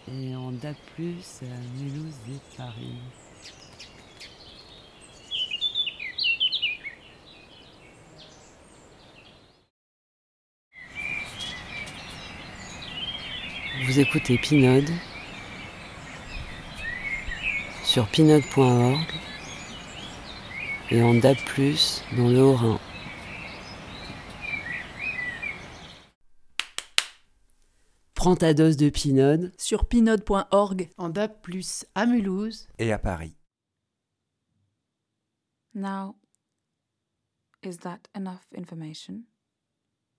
et en DAB+, à Mulhouse et Paris. Vous écoutez Pinode sur pinode.org et en DAB+, dans le Haut-Rhin. Prends ta dose de Pinode sur pinode.org en DAB+, à Mulhouse et à Paris. Now, is that enough information?